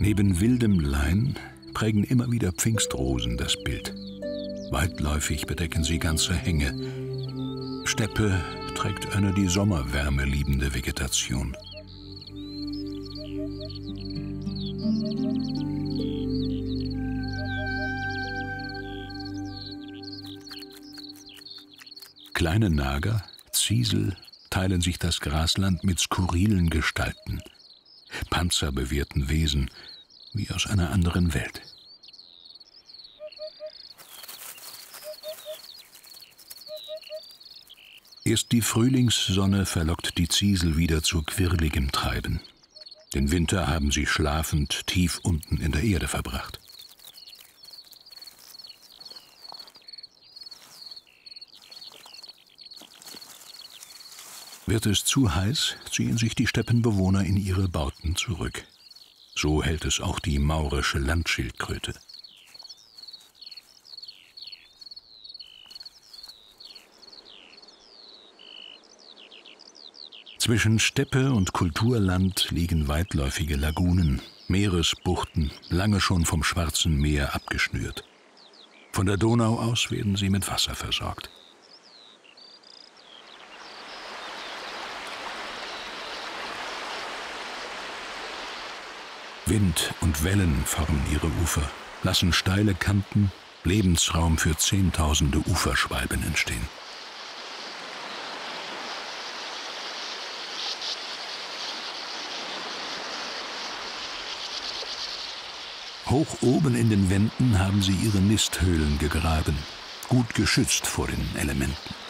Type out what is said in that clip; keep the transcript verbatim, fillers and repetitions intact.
Neben wildem Lein prägen immer wieder Pfingstrosen das Bild. Weitläufig bedecken sie ganze Hänge. Steppe trägt eine die Sommerwärme liebende Vegetation. Kleine Nager, Ziesel teilen sich das Grasland mit skurrilen Gestalten, panzerbewehrten Wesen wie aus einer anderen Welt. Erst die Frühlingssonne verlockt die Ziesel wieder zu quirligem Treiben. Den Winter haben sie schlafend tief unten in der Erde verbracht. Wird es zu heiß, ziehen sich die Steppenbewohner in ihre Bauten zurück. So hält es auch die maurische Landschildkröte. Zwischen Steppe und Kulturland liegen weitläufige Lagunen, Meeresbuchten, lange schon vom Schwarzen Meer abgeschnürt. Von der Donau aus werden sie mit Wasser versorgt. Wind und Wellen formen ihre Ufer, lassen steile Kanten, Lebensraum für Zehntausende Uferschwalben entstehen. Hoch oben in den Wänden haben sie ihre Nisthöhlen gegraben, gut geschützt vor den Elementen.